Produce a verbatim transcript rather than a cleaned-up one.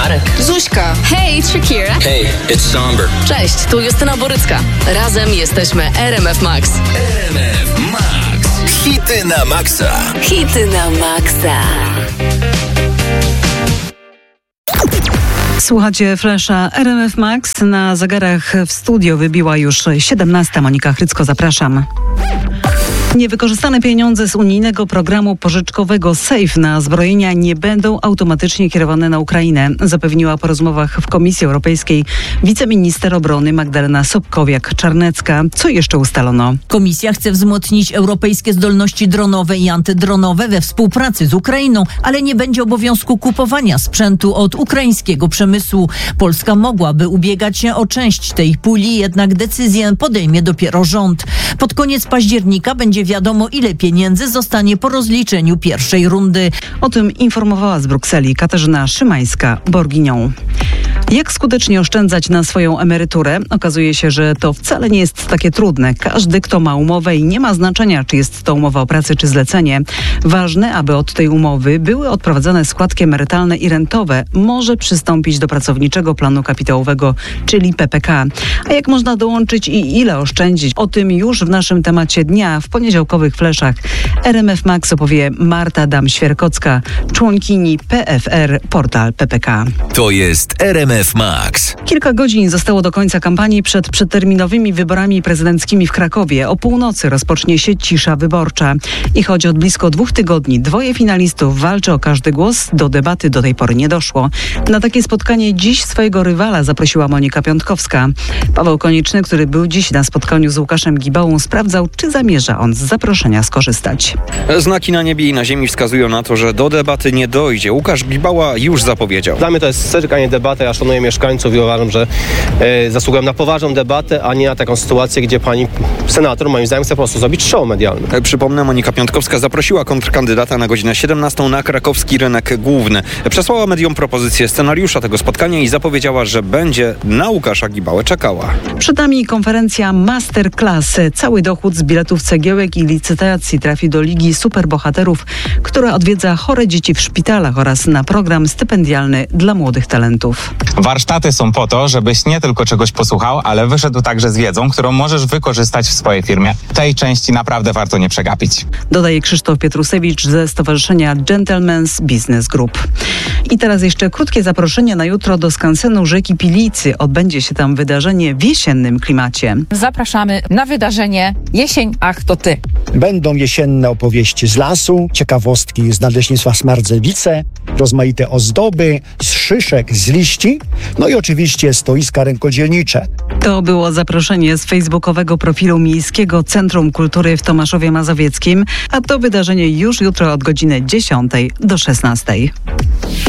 Marek, Zuśka. Hej, it's Shakira. Hey, it's Somber. Cześć, tu Justyna Borycka. Razem jesteśmy R M F Max. R M F Max. Hity na maksa. Hity na maksa. Słuchacie Flesza R M F Max. Na zegarach w studio wybiła już siedemnasta. Monika Chrycko, zapraszam. Niewykorzystane pieniądze z unijnego programu pożyczkowego SAFE na zbrojenia nie będą automatycznie kierowane na Ukrainę, zapewniła po rozmowach w Komisji Europejskiej wiceminister obrony Magdalena Sobkowiak-Czarnecka. Co jeszcze ustalono? Komisja chce wzmocnić europejskie zdolności dronowe i antydronowe we współpracy z Ukrainą, ale nie będzie obowiązku kupowania sprzętu od ukraińskiego przemysłu. Polska mogłaby ubiegać się o część tej puli, jednak decyzję podejmie dopiero rząd. Pod koniec października będzie wiadomo, ile pieniędzy zostanie po rozliczeniu pierwszej rundy. O tym informowała z Brukseli Katarzyna Szymańska-Borginią. Jak skutecznie oszczędzać na swoją emeryturę? Okazuje się, że to wcale nie jest takie trudne. Każdy, kto ma umowę i nie ma znaczenia, czy jest to umowa o pracy, czy zlecenie. Ważne, aby od tej umowy były odprowadzane składki emerytalne i rentowe, może przystąpić do pracowniczego planu kapitałowego, czyli P P K. A jak można dołączyć i ile oszczędzić? O tym już w naszym temacie dnia, w poniedziałkowych fleszach. R M F Max opowie Marta Dam-Świerkocka, członkini P F R Portal P P K. To jest R M F Max. Kilka godzin zostało do końca kampanii przed przedterminowymi wyborami prezydenckimi w Krakowie. O północy rozpocznie się cisza wyborcza. I choć od blisko dwóch tygodni dwoje finalistów walczy o każdy głos, do debaty do tej pory nie doszło. Na takie spotkanie dziś swojego rywala zaprosiła Monika Piątkowska. Paweł Konieczny, który był dziś na spotkaniu z Łukaszem Gibałą, sprawdzał, czy zamierza on z zaproszenia skorzystać. Znaki na niebie i na ziemi wskazują na to, że do debaty nie dojdzie. Łukasz Gibała już zapowiedział. Dla mnie to jest cyrk, a nie debata. Ja szanuję mieszkańców i uważam, że e, zasługują na poważną debatę, a nie na taką sytuację, gdzie pani senator, moim zdaniem, chce po prostu zrobić show medialny. Przypomnę, Monika Piątkowska zaprosiła kontrkandydata na godzinę siedemnastą na krakowski rynek główny. Przesłała mediom propozycję scenariusza tego spotkania i zapowiedziała, że będzie na Łukasza Gibałę czekała. Przed nami konferencja Masterclass. Cały dochód z biletów cegiełek i licytacji trafi do Ligi Superbohaterów, która odwiedza chore dzieci w szpitalach oraz na program stypendialny dla młodych talentów. Warsztaty są po to, żebyś nie tylko czegoś posłuchał, ale wyszedł także z wiedzą, którą możesz wykorzystać w swojej firmie. Tej części naprawdę warto nie przegapić. Dodaje Krzysztof Pietrusewicz ze Stowarzyszenia Gentlemen's Business Group. I teraz jeszcze krótkie zaproszenie na jutro do skansenu rzeki Pilicy. Odbędzie się tam wydarzenie w jesiennym klimacie. Zapraszamy na wydarzenie Jesień, ach to ty. Będą jesienne opowieści z lasu, ciekawostki z Nadleśnictwa Smardzewice, rozmaite ozdoby z szyszek, z liści, no i oczywiście stoiska rękodzielnicze. To było zaproszenie z facebookowego profilu Miejskiego Centrum Kultury w Tomaszowie Mazowieckim, a to wydarzenie już jutro od godziny dziesiątej do szesnastej.